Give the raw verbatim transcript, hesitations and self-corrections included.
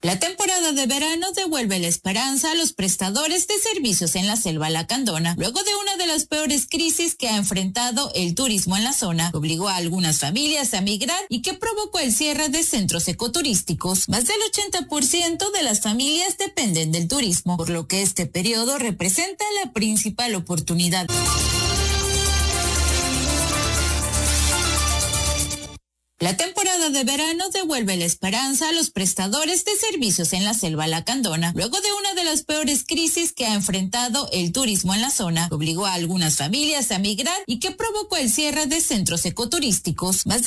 La temporada de verano devuelve la esperanza a los prestadores de servicios en la selva lacandona, luego de una de las peores crisis que ha enfrentado el turismo en la zona, que obligó a algunas familias a migrar y que provocó el cierre de centros ecoturísticos. Más del ochenta por ciento de las familias dependen del turismo, por lo que este periodo representa la principal oportunidad. La temporada de verano devuelve la esperanza a los prestadores de servicios en la selva lacandona, luego de una de las peores crisis que ha enfrentado el turismo en la zona, que obligó a algunas familias a migrar y que provocó el cierre de centros ecoturísticos. Más de